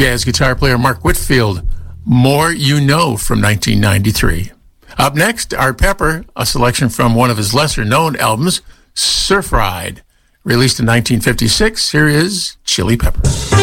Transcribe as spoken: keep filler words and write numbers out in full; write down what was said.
jazz guitar player Mark Whitfield, More You Know from nineteen ninety-three. Up next, Art Pepper, a selection from one of his lesser-known albums, Surf Ride. Released in nineteen fifty-six, here is Chili Peppers.